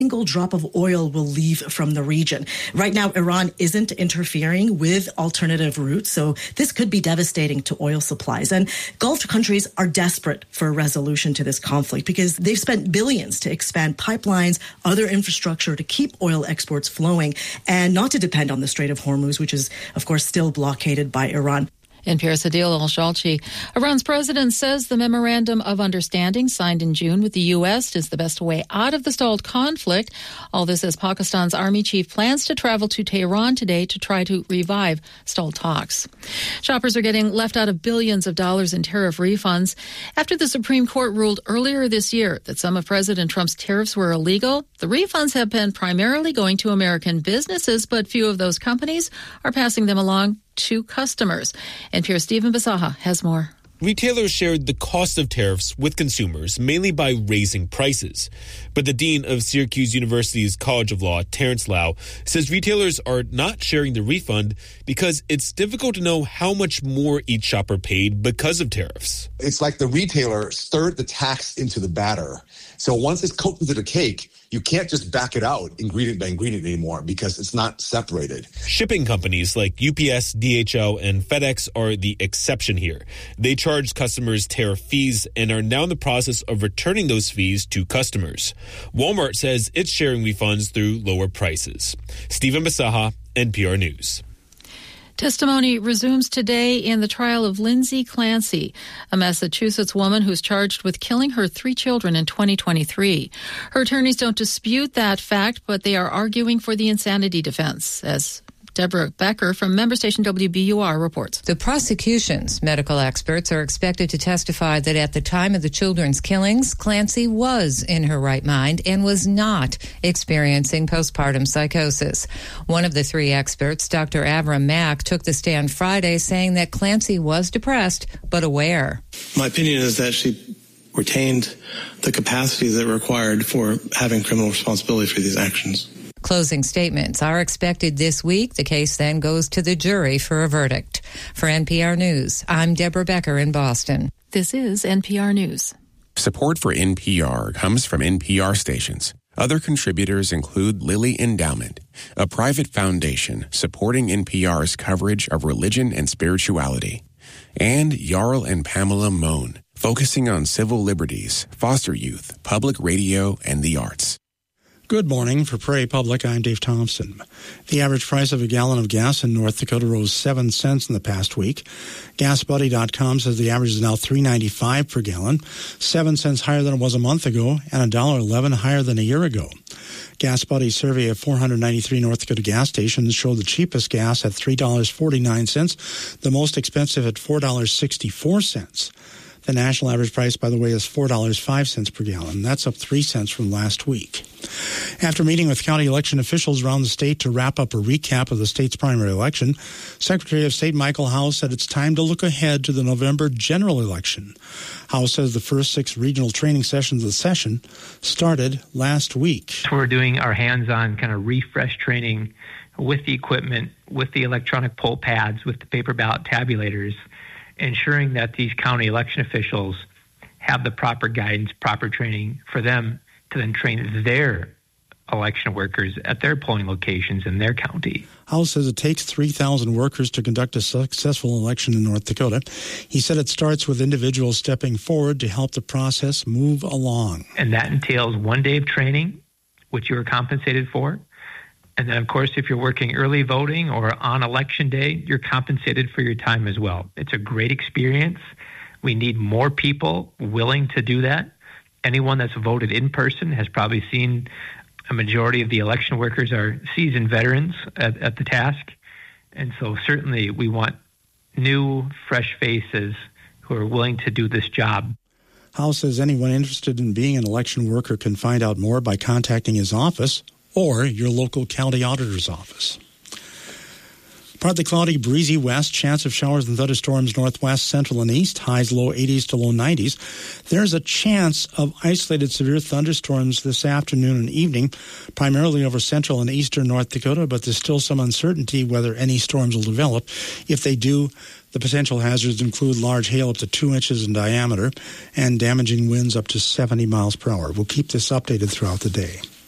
single drop of oil will leave from the region. Right now, Iran isn't interfering with alternative routes, so this could be devastating to oil supplies. And Gulf countries are desperate for a resolution to this conflict because they've spent billions to expand pipelines, other infrastructure to keep oil exports flowing and not to depend on the Strait of Hormuz, which is, of course, still blockaded by Iran. NPR's Adil Al-Shalchi. Iran's president says the memorandum of understanding signed in June with the U.S. is the best way out of the stalled conflict. All this as Pakistan's army chief plans to travel to Tehran today to try to revive stalled talks. Shoppers are getting left out of billions of dollars in tariff refunds after the Supreme Court ruled earlier this year that some of President Trump's tariffs were illegal. The refunds have been primarily going to American businesses, but few of those companies are passing them along to customers. NPR's Stephen Basaha has more. Retailers shared the cost of tariffs with consumers, mainly by raising prices. But the dean of Syracuse University's College of Law, Terrence Lau, says retailers are not sharing the refund because it's difficult to know how much more each shopper paid because of tariffs. It's like the retailer stirred the tax into the batter. So once it's cooked into the cake, you can't just back it out ingredient by ingredient anymore because it's not separated. Shipping companies like UPS, DHL, and FedEx are the exception here. They charge customers tariff fees and are now in the process of returning those fees to customers. Walmart says it's sharing refunds through lower prices. Stephen Basaha, NPR News. Testimony resumes today in the trial of Lindsay Clancy, a Massachusetts woman who's charged with killing her 3 children in 2023. Her attorneys don't dispute that fact, but they are arguing for the insanity defense, as Deborah Becker from member station WBUR reports. The prosecution's medical experts are expected to testify that at the time of the children's killings, Clancy was in her right mind and was not experiencing postpartum psychosis. One of the 3 experts, Dr. Avram Mack, took the stand Friday saying that Clancy was depressed but aware. My opinion is that she retained the capacities that were required for having criminal responsibility for these actions. Closing statements are expected this week. The case then goes to the jury for a verdict. For NPR News, I'm Deborah Becker in Boston. This is NPR News. Support for NPR comes from NPR stations. Other contributors include Lilly Endowment, a private foundation supporting NPR's coverage of religion and spirituality, and Jarl and Pamela Mohn, focusing on civil liberties, foster youth, public radio, and the arts. Good morning. For Prairie Public, I'm Dave Thompson. The average price of a gallon of gas in North Dakota rose 7 cents in the past week. GasBuddy.com says the average is now $3.95 per gallon, 7 cents higher than it was a month ago, and $1.11 higher than a year ago. GasBuddy's survey of 493 North Dakota gas stations showed the cheapest gas at $3.49, the most expensive at $4.64. The national average price, by the way, is $4.05 per gallon. That's up 3 cents from last week. After meeting with county election officials around the state to wrap up a recap of the state's primary election, Secretary of State Michael House said it's time to look ahead to the November general election. House says the first 6 regional training sessions of the session started last week. We're doing our hands-on kind of refresh training with the equipment, with the electronic poll pads, with the paper ballot tabulators, ensuring that these county election officials have the proper guidance, proper training for them to then train their election workers at their polling locations in their county. House says it takes 3,000 workers to conduct a successful election in North Dakota. He said it starts with individuals stepping forward to help the process move along. And that entails 1 day of training, which you are compensated for. And then, of course, if you're working early voting or on election day, you're compensated for your time as well. It's a great experience. We need more people willing to do that. Anyone that's voted in person has probably seen a majority of the election workers are seasoned veterans at the task. And so certainly we want new, fresh faces who are willing to do this job. House says anyone interested in being an election worker can find out more by contacting his office or your local county auditor's office. Partly cloudy, breezy west, chance of showers and thunderstorms northwest, central, and east, highs low 80s to low 90s. There's a chance of isolated severe thunderstorms this afternoon and evening, primarily over central and eastern North Dakota, but there's still some uncertainty whether any storms will develop. If they do, the potential hazards include large hail up to 2 inches in diameter and damaging winds up to 70 miles per hour. We'll keep this updated throughout the day.